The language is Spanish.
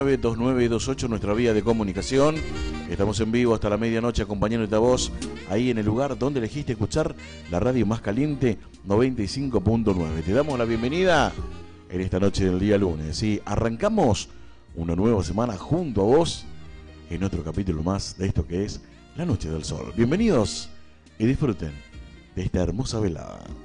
2928, nuestra vía de comunicación. Estamos en vivo hasta la medianoche acompañándote a vos ahí en el lugar donde elegiste escuchar la radio más caliente, 95.9. Te damos la bienvenida en esta noche del día lunes. Y arrancamos una nueva semana junto a vos en otro capítulo más de esto que es La Noche del Sol. Bienvenidos y disfruten de esta hermosa velada.